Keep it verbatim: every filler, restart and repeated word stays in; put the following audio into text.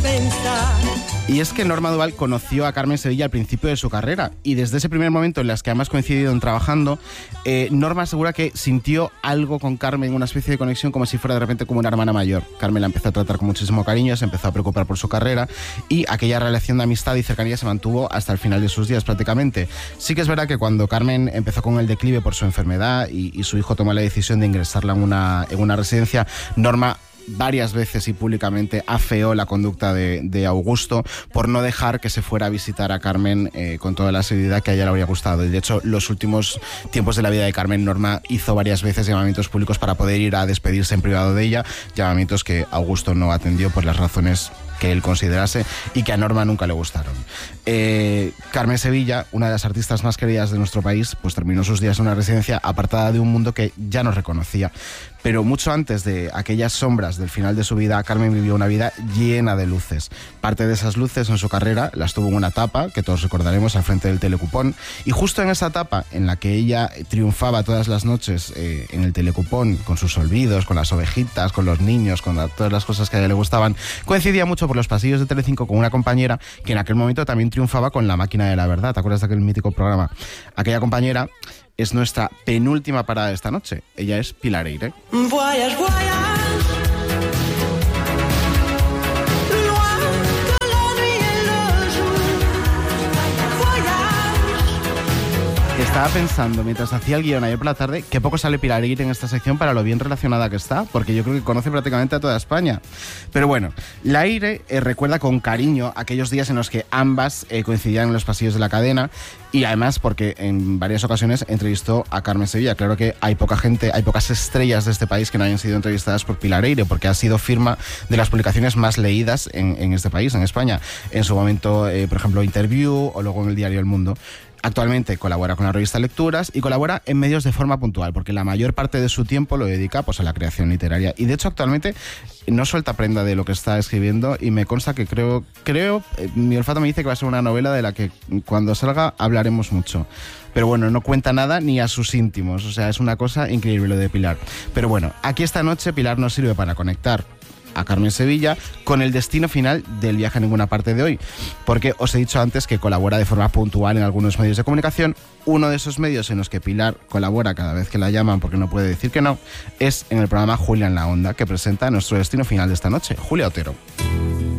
pensar. Y es que Norma Duval conoció a Carmen Sevilla al principio de su carrera y desde ese primer momento en las que además coincidieron trabajando, eh, Norma asegura que sintió algo con Carmen, una especie de conexión como si fuera de repente como una hermana mayor. Carmen la empezó a tratar con muchísimo cariño, se empezó a preocupar por su carrera y aquella relación de amistad y cercanía se mantuvo hasta el final de sus días prácticamente. Sí que es verdad que cuando Carmen empezó con el declive por su enfermedad y, y su hijo tomó la decisión de ingresarla en una, en una residencia, Norma varias veces y públicamente afeó la conducta de, de Augusto por no dejar que se fuera a visitar a Carmen eh, con toda la seriedad que a ella le habría gustado. Y de hecho, los últimos tiempos de la vida de Carmen, Norma hizo varias veces llamamientos públicos para poder ir a despedirse en privado de ella, llamamientos que Augusto no atendió por las razones que él considerase y que a Norma nunca le gustaron. Eh, Carmen Sevilla, una de las artistas más queridas de nuestro país, pues terminó sus días en una residencia apartada de un mundo que ya no reconocía. Pero mucho antes de aquellas sombras del final de su vida, Carmen vivió una vida llena de luces. Parte de esas luces en su carrera las tuvo en una etapa que todos recordaremos al frente del Telecupón, y justo en esa etapa en la que ella triunfaba todas las noches eh, en el Telecupón, con sus olvidos, con las ovejitas, con los niños, con la, todas las cosas que a ella le gustaban, coincidía mucho por los pasillos de Telecinco con una compañera que en aquel momento también triunfaba con La Máquina de la Verdad. ¿Te acuerdas de aquel mítico programa? Aquella compañera es nuestra penúltima parada de esta noche. Ella es Pilar Eyre. Voyage, voyage. Estaba pensando, mientras hacía el guión ayer por la tarde, que poco sale Pilar Eyre en esta sección para lo bien relacionada que está, porque yo creo que conoce prácticamente a toda España. Pero bueno, la Eyre eh, recuerda con cariño aquellos días en los que ambas eh, coincidían en los pasillos de la cadena, y además porque en varias ocasiones entrevistó a Carmen Sevilla. Claro que hay poca gente, hay pocas estrellas de este país que no hayan sido entrevistadas por Pilar Eyre, porque ha sido firma de las publicaciones más leídas en, en este país, en España. En su momento, eh, por ejemplo, Interview o luego en el diario El Mundo. Actualmente colabora con la revista Lecturas y colabora en medios de forma puntual, porque la mayor parte de su tiempo lo dedica pues, a la creación literaria. Y de hecho actualmente no suelta prenda de lo que está escribiendo, y me consta que creo, creo, eh, mi olfato me dice que va a ser una novela de la que cuando salga hablaremos mucho. Pero bueno, no cuenta nada ni a sus íntimos, o sea, es una cosa increíble lo de Pilar. Pero bueno, aquí esta noche Pilar nos sirve para conectar a Carmen Sevilla con el destino final del viaje a ninguna parte de hoy, porque os he dicho antes que colabora de forma puntual en algunos medios de comunicación. Uno de esos medios en los que Pilar colabora cada vez que la llaman, porque no puede decir que no, es en el programa Julia en la Onda, que presenta nuestro destino final de esta noche, Julia Otero.